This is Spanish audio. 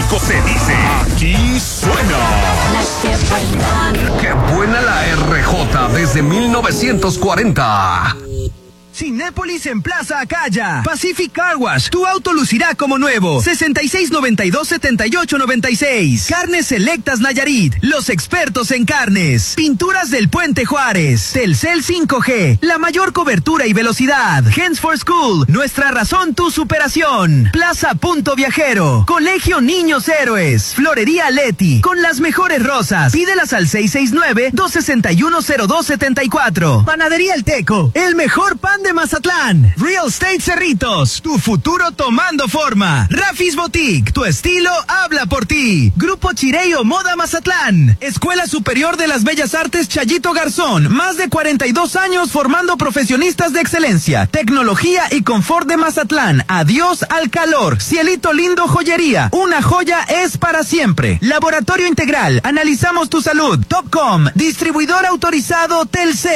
México se dice, aquí suena. ¡Qué buena la RJ desde 1940! Cinépolis en Plaza Acaya. Pacific Car Wash. Tu auto lucirá como nuevo. 6692-7896. Carnes Selectas Nayarit. Los expertos en carnes. Pinturas del Puente Juárez. Telcel 5G. La mayor cobertura y velocidad. Hands for School. Nuestra razón, tu superación. Plaza Punto Viajero. Colegio Niños Héroes. Florería Leti. Con las mejores rosas. Pídelas al 669-261-0274. Panadería El Teco. El mejor pan de Mazatlán. Real Estate Cerritos. Tu futuro tomando forma. Rafis Boutique. Tu estilo habla por ti. Grupo Chireo Moda Mazatlán. Escuela Superior de las Bellas Artes Chayito Garzón. Más de 42 años formando profesionistas de excelencia. Tecnología y confort de Mazatlán. Adiós al calor. Cielito Lindo Joyería. Una joya es para siempre. Laboratorio Integral. Analizamos tu salud. Topcom. Distribuidor autorizado Telcel.